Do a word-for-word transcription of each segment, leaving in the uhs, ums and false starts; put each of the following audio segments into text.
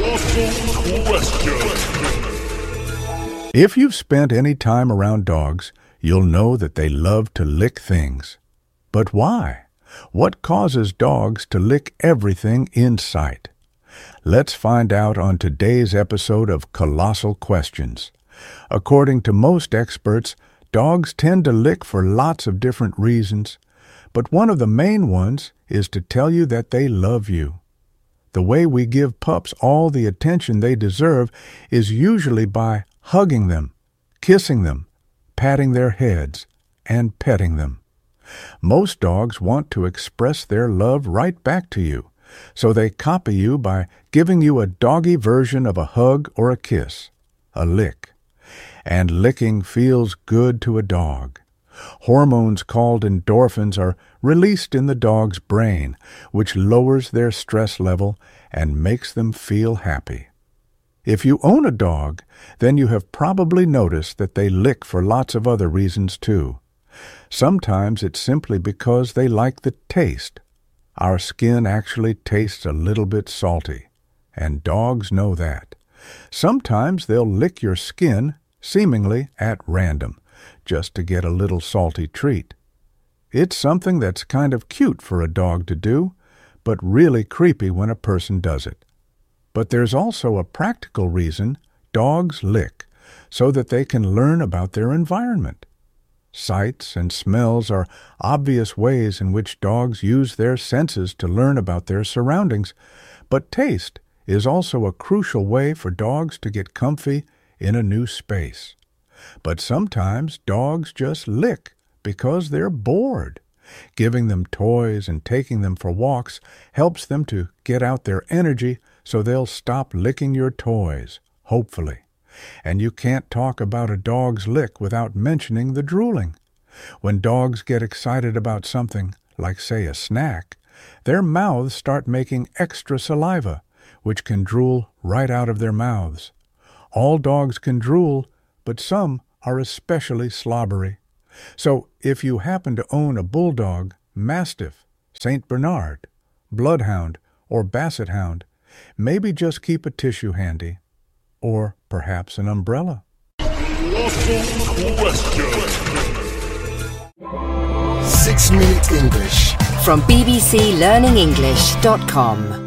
If you've spent any time around dogs, you'll know that they love to lick things. But why? What causes dogs to lick everything in sight? Let's find out on today's episode of Colossal Questions. According to most experts, dogs tend to lick for lots of different reasons, but one of the main ones is to tell you that they love you. The way we give pups all the attention they deserve is usually by hugging them, kissing them, patting their heads, and petting them. Most dogs want to express their love right back to you, so they copy you by giving you a doggy version of a hug or a kiss, a lick. And licking feels good to a dog. Hormones called endorphins are released in the dog's brain, which lowers their stress level and makes them feel happy. If you own a dog, then you have probably noticed that they lick for lots of other reasons too. Sometimes it's simply because they like the taste. Our skin actually tastes a little bit salty, and dogs know that. Sometimes they'll lick your skin, seemingly at random, just to get a little salty treat. It's something that's kind of cute for a dog to do, but really creepy when a person does it. But there's also a practical reason dogs lick, so that they can learn about their environment. Sights and smells are obvious ways in which dogs use their senses to learn about their surroundings, but taste is also a crucial way for dogs to get comfy in a new space. But sometimes dogs just lick because they're bored. Giving them toys and taking them for walks helps them to get out their energy, so they'll stop licking your toys, hopefully. And you can't talk about a dog's lick without mentioning the drooling. When dogs get excited about something, like say a snack, their mouths start making extra saliva, which can drool right out of their mouths. All dogs can drool, but some are especially slobbery. So if you happen to own a bulldog, mastiff, Saint Bernard, bloodhound, or basset hound, maybe just keep a tissue handy, or perhaps an umbrella. Six Minute English from b b c learning english dot com.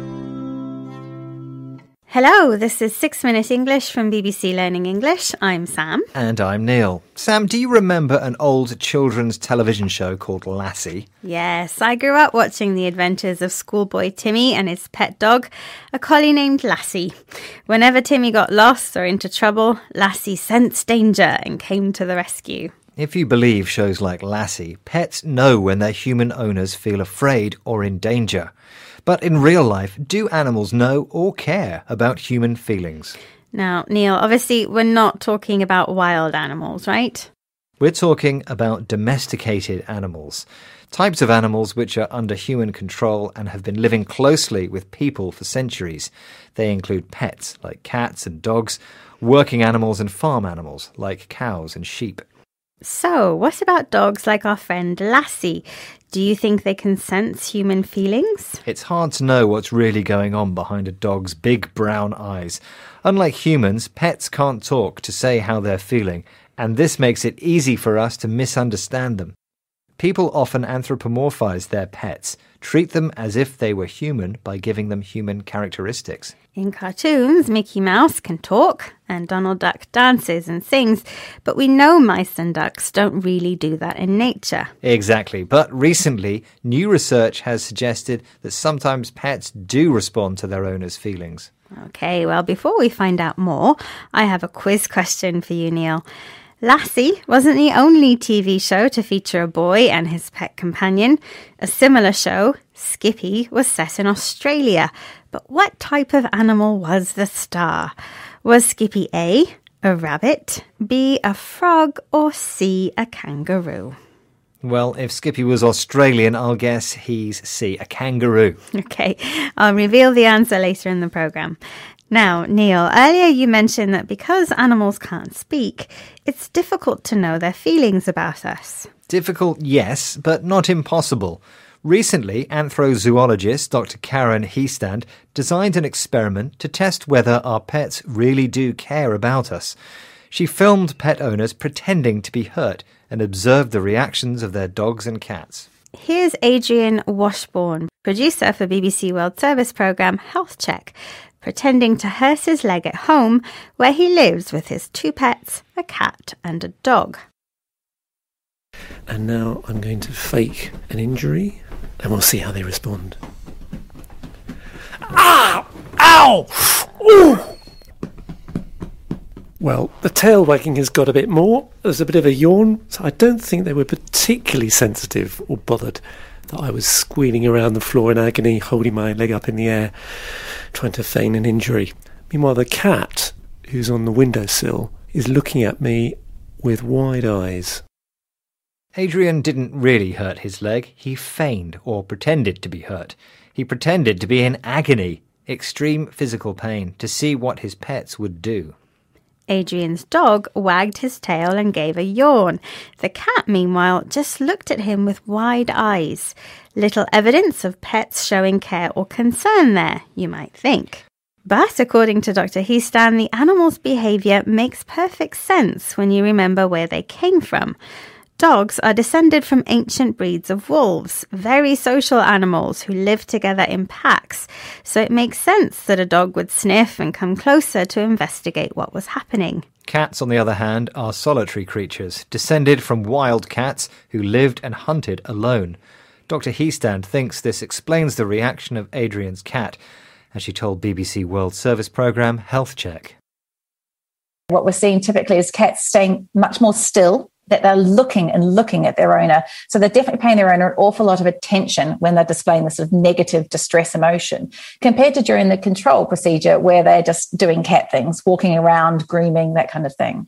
Hello, this is Six Minute English from B B C Learning English. I'm Sam. And I'm Neil. Sam, do you remember an old children's television show called Lassie? Yes, I grew up watching the adventures of schoolboy Timmy and his pet dog, a collie named Lassie. Whenever Timmy got lost or into trouble, Lassie sensed danger and came to the rescue. If you believe shows like Lassie, pets know when their human owners feel afraid or in danger. But in real life, do animals know or care about human feelings? Now, Neil, obviously we're not talking about wild animals, right? We're talking about domesticated animals, types of animals which are under human control and have been living closely with people for centuries. They include pets like cats and dogs, working animals and farm animals like cows and sheep. So, what about dogs like our friend Lassie? Do you think they can sense human feelings? It's hard to know what's really going on behind a dog's big brown eyes. Unlike humans, pets can't talk to say how they're feeling, and this makes it easy for us to misunderstand them. People often anthropomorphize their pets, treat them as if they were human by giving them human characteristics. In cartoons, Mickey Mouse can talk and Donald Duck dances and sings, but we know mice and ducks don't really do that in nature. Exactly, but recently, new research has suggested that sometimes pets do respond to their owners' feelings. Okay, well, before we find out more, I have a quiz question for you, Neil. Lassie wasn't the only T V show to feature a boy and his pet companion. A similar show, Skippy, was set in Australia. But what type of animal was the star? Was Skippy A, a rabbit, B, a frog, or C, a kangaroo? Well, if Skippy was Australian, I'll guess he's C, a kangaroo. Okay, I'll reveal the answer later in the programme. Now, Neil, earlier you mentioned that because animals can't speak, it's difficult to know their feelings about us. Difficult, yes, but not impossible. Recently, anthrozoologist Doctor Karen Heestand designed an experiment to test whether our pets really do care about us. She filmed pet owners pretending to be hurt and observed the reactions of their dogs and cats. Here's Adrian Washburn, producer for B B C World Service programme Health Check, pretending to hurt his leg at home where he lives with his two pets, a cat and a dog. And now I'm going to fake an injury and we'll see how they respond. Ah! Ow! Ooh! Well, the tail wagging has got a bit more. There's a bit of a yawn, so I don't think they were particularly sensitive or bothered that I was squealing around the floor in agony, holding my leg up in the air, trying to feign an injury. Meanwhile, the cat, who's on the windowsill, is looking at me with wide eyes. Adrian didn't really hurt his leg. He feigned or pretended to be hurt. He pretended to be in agony, extreme physical pain, to see what his pets would do. Adrian's dog wagged his tail and gave a yawn. The cat, meanwhile, just looked at him with wide eyes. Little evidence of pets showing care or concern there, you might think. But according to Doctor Heestand, the animal's behaviour makes perfect sense when you remember where they came from. Dogs are descended from ancient breeds of wolves, very social animals who live together in packs, so it makes sense that a dog would sniff and come closer to investigate what was happening. Cats, on the other hand, are solitary creatures, descended from wild cats who lived and hunted alone. Doctor Heestand thinks this explains the reaction of Adrian's cat, as she told B B C World Service programme Health Check. What we're seeing typically is cats staying much more still, that they're looking and looking at their owner. So they're definitely paying their owner an awful lot of attention when they're displaying this sort of negative distress emotion, compared to during the control procedure where they're just doing cat things, walking around, grooming, that kind of thing.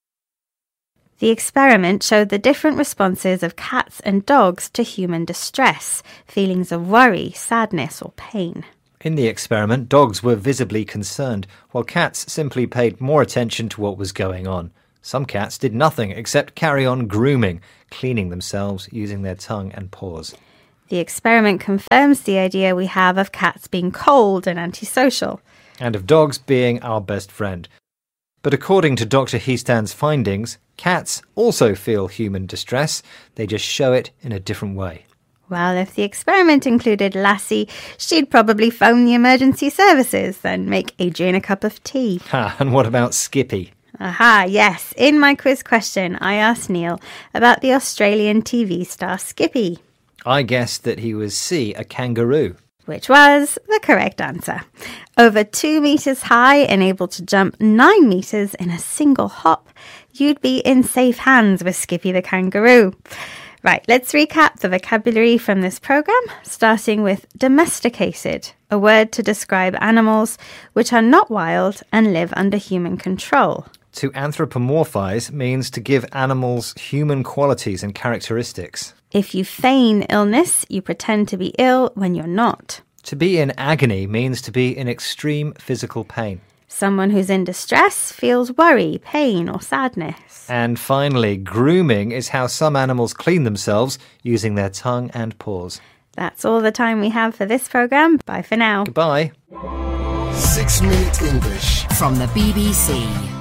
The experiment showed the different responses of cats and dogs to human distress, feelings of worry, sadness or pain. In the experiment, dogs were visibly concerned, while cats simply paid more attention to what was going on. Some cats did nothing except carry on grooming, cleaning themselves using their tongue and paws. The experiment confirms the idea we have of cats being cold and antisocial. And of dogs being our best friend. But according to Doctor Heestand's findings, cats also feel human distress. They just show it in a different way. Well, if the experiment included Lassie, she'd probably phone the emergency services, then make Adrian a cup of tea. Ha, and what about Skippy? Aha, yes. In my quiz question, I asked Neil about the Australian T V star Skippy. I guessed that he was C, a kangaroo. Which was the correct answer. Over two metres high and able to jump nine metres in a single hop, you'd be in safe hands with Skippy the kangaroo. Right, let's recap the vocabulary from this programme, starting with domesticated, a word to describe animals which are not wild and live under human control. To anthropomorphise means to give animals human qualities and characteristics. If you feign illness, you pretend to be ill when you're not. To be in agony means to be in extreme physical pain. Someone who's in distress feels worry, pain or sadness. And finally, grooming is how some animals clean themselves using their tongue and paws. That's all the time we have for this programme. Bye for now. Goodbye. Six Minute English From the B B C.